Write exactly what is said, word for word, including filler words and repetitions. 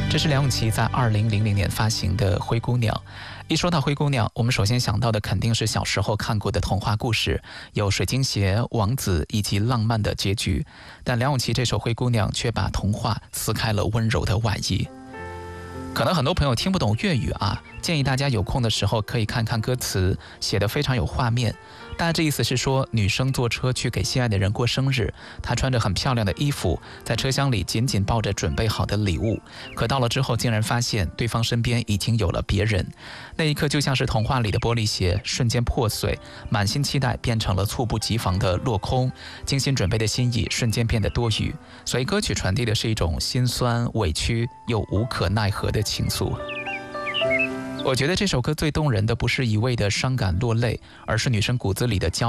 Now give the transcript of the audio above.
这是梁咏琪在二零零零年发行的《灰姑娘》。一说到灰姑娘，我们首先想到的肯定是小时候看过的童话故事，有水晶鞋、王子以及浪漫的结局。但梁咏琪这首《灰姑娘》却把童话撕开了温柔的外衣。可能很多朋友听不懂粤语啊，建议大家有空的时候可以看看歌词，写得非常有画面。大致意思是说，女生坐车去给心爱的人过生日，她穿着很漂亮的衣服，在车厢里紧紧抱着准备好的礼物，可到了之后竟然发现对方身边已经有了别人。那一刻就像是童话里的玻璃鞋瞬间破碎，满心期待变成了猝不及防的落空，精心准备的心意瞬间变得多余。所以歌曲传递的是一种心酸、委屈又无可奈何的情愫。我觉得这首歌最动人的不是一味的伤感落泪，而是女生骨子里的骄